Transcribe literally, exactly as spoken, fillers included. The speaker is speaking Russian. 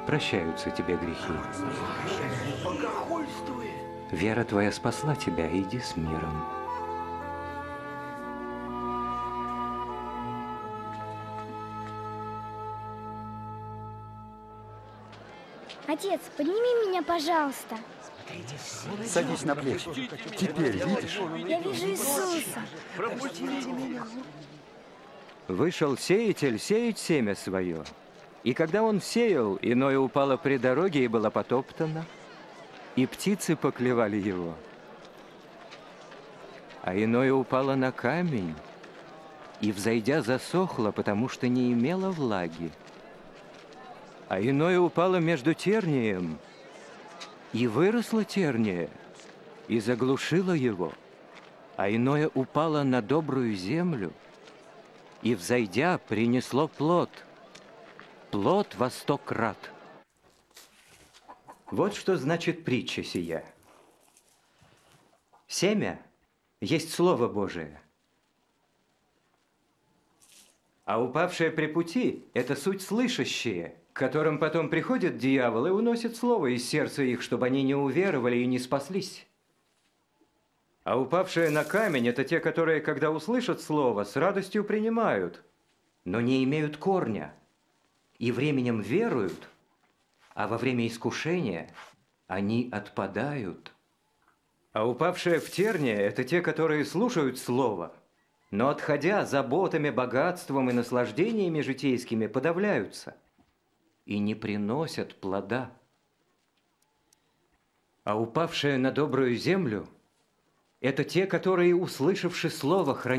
прощаются тебе грехи. Вера твоя спасла тебя, иди с миром. Отец, подними меня, пожалуйста. Садись на плечи. Теперь видишь? Я вижу Иисуса. Вышел сеятель сеять семя свое. И когда он сеял, иное упало при дороге и было потоптано, и птицы поклевали его. А иное упало на камень, и, взойдя, засохло, потому что не имело влаги. А иное упало между тернием, и выросло терния, и заглушило его. А иное упало на добрую землю, и, взойдя, принесло плод, плод во сто крат. Вот что значит притча сия. Семя есть Слово Божие, а упавшее при пути – это суть слышащие, к которым потом приходит дьявол и уносит слово из сердца их, чтобы они не уверовали и не спаслись. А упавшие на камень – это те, которые, когда услышат слово, с радостью принимают, но не имеют корня, и временем веруют, а во время искушения они отпадают. А упавшие в терния – это те, которые слушают слово, но, отходя заботами, богатством и наслаждениями житейскими, подавляются и не приносят плода. А упавшие на добрую землю – это те, которые, услышавши слово, хранят